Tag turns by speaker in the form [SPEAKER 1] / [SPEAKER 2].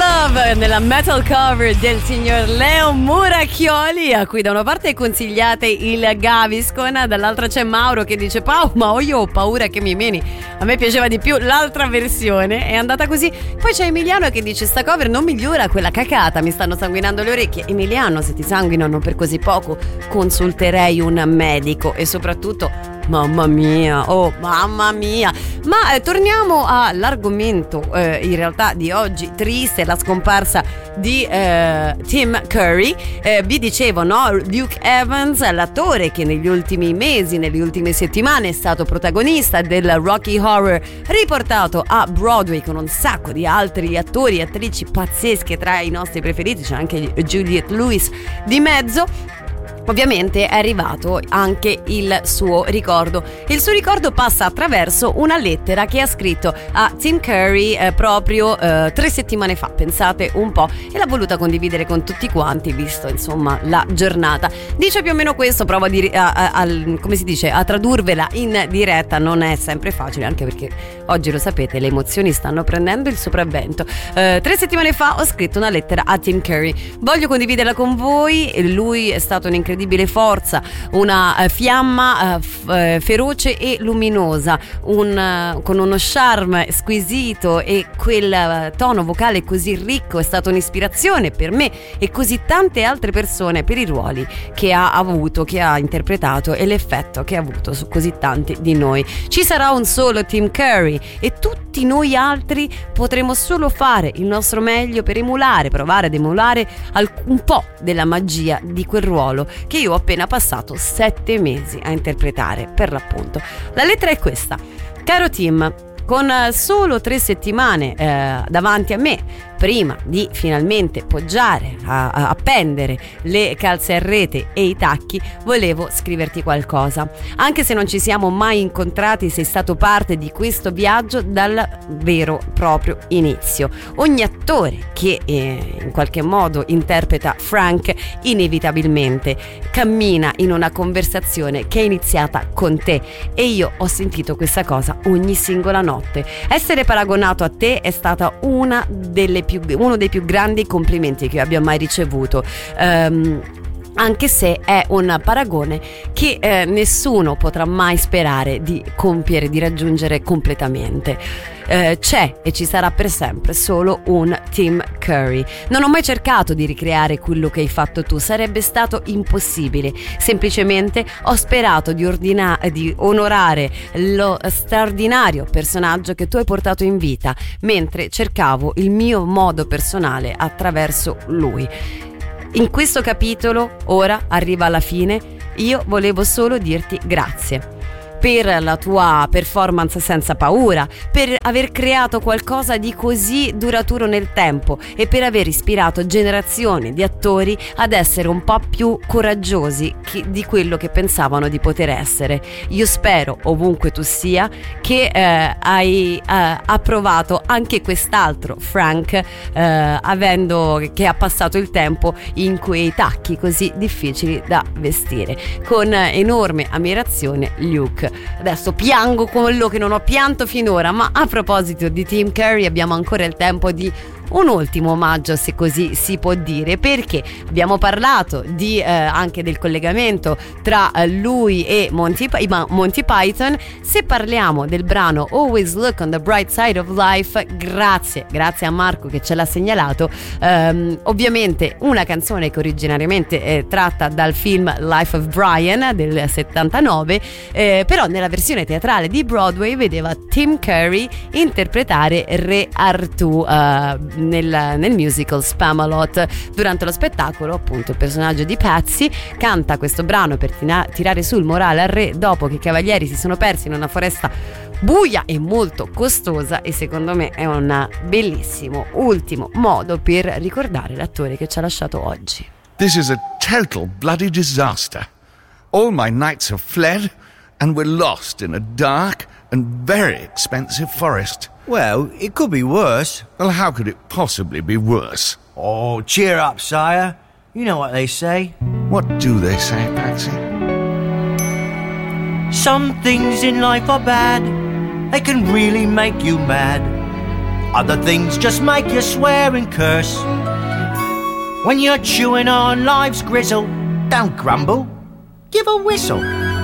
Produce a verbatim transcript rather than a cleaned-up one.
[SPEAKER 1] Love nella metal cover del signor Leo Muracchioli, a cui da una parte consigliate il Gaviscon, dall'altra c'è Mauro che dice: Pau, ma io ho paura che mi meni. A me piaceva di più l'altra versione, è andata così. Poi c'è Emiliano che dice: sta cover non migliora quella cacata, mi stanno sanguinando le orecchie. Emiliano, se ti sanguinano per così poco, consulterei un medico. E soprattutto, mamma mia, oh mamma mia. Ma eh, torniamo all'argomento eh, in realtà di oggi triste, la scomparsa di eh, Tim Curry. eh, vi dicevo, no? Luke Evans, l'attore che negli ultimi mesi, nelle ultime settimane è stato protagonista del Rocky Horror, riportato a Broadway con un sacco di altri attori e attrici pazzesche. Tra i nostri preferiti c'è anche Juliette Lewis di mezzo. Ovviamente è arrivato anche il suo ricordo. Il suo ricordo passa attraverso una lettera che ha scritto a Tim Curry eh, proprio eh, tre settimane fa, pensate un po', e l'ha voluta condividere con tutti quanti, visto insomma la giornata. Dice più o meno questo, provo a, dire, a, a, a, come si dice, a tradurvela in diretta. Non è sempre facile, anche perché oggi, lo sapete, le emozioni stanno prendendo il sopravvento. Eh, tre settimane fa ho scritto una lettera a Tim Curry, voglio condividerla con voi. Lui è stato un incredibile forza, una uh, fiamma uh, f- uh, feroce e luminosa, un, uh, con uno charme squisito, e quel uh, tono vocale così ricco è stato un'ispirazione per me e così tante altre persone per i ruoli che ha avuto, che ha interpretato, e l'effetto che ha avuto su così tanti di noi. Ci sarà un solo Tim Curry e tutti noi altri potremo solo fare il nostro meglio per emulare, provare ad emulare alc- un po' della magia di quel ruolo che io ho appena passato sette mesi a interpretare, per l'appunto. La lettera è questa: caro Tim, con solo tre settimane eh, davanti a me, prima di finalmente poggiare, a, a appendere le calze a rete e i tacchi, volevo scriverti qualcosa. Anche se non ci siamo mai incontrati, sei stato parte di questo viaggio dal vero proprio inizio. Ogni attore che eh, in qualche modo interpreta Frank inevitabilmente cammina in una conversazione che è iniziata con te, e io ho sentito questa cosa ogni singola notte. Essere paragonato a te è stata una delle più, uno dei più grandi complimenti che io abbia mai ricevuto. Um, anche se è un paragone che eh, nessuno potrà mai sperare di compiere, di raggiungere completamente. Eh, c'è e ci sarà per sempre solo un Tim Curry. Non ho mai cercato di ricreare quello che hai fatto tu, sarebbe stato impossibile. Semplicemente ho sperato di, ordina- di onorare lo straordinario personaggio che tu hai portato in vita, mentre cercavo il mio modo personale attraverso lui. In questo capitolo, ora arriva alla fine, io volevo solo dirti grazie per la tua performance senza paura, per aver creato qualcosa di così duraturo nel tempo e per aver ispirato generazioni di attori ad essere un po' più coraggiosi di quello che pensavano di poter essere. Io spero, ovunque tu sia, che eh, hai eh, approvato anche quest'altro Frank, eh, avendo che ha passato il tempo in quei tacchi così difficili da vestire. Con enorme ammirazione, Luke. Adesso piango quello che non ho pianto finora, ma a proposito di Tim Curry abbiamo ancora il tempo di un ultimo omaggio, se così si può dire, perché abbiamo parlato di eh, anche del collegamento tra eh, lui e Monty, Monty Python. Se parliamo del brano Always Look on the Bright Side of Life, grazie grazie a Marco che ce l'ha segnalato, ehm, ovviamente una canzone che originariamente è tratta dal film Life of Brian del settantanove, eh, però nella versione teatrale di Broadway vedeva Tim Curry interpretare Re Artù eh, Nel, nel musical Spamalot. Durante lo spettacolo, appunto, il personaggio di Patsy canta questo brano per tina- tirare sul morale al re dopo che i cavalieri si sono persi in una foresta buia e molto costosa, e secondo me è un bellissimo ultimo modo per ricordare l'attore che ci ha lasciato oggi.
[SPEAKER 2] This is a total bloody disaster. All my knights have fled and we're lost in a dark and very expensive forest.
[SPEAKER 3] Well, it could be worse.
[SPEAKER 2] Well, how could it possibly be worse?
[SPEAKER 3] Oh, cheer up, sire. You know what they say.
[SPEAKER 2] What do they say, Patsy?
[SPEAKER 3] Some things in life are bad. They can really make you mad. Other things just make you swear and curse. When you're chewing on life's gristle, don't grumble, give a whistle.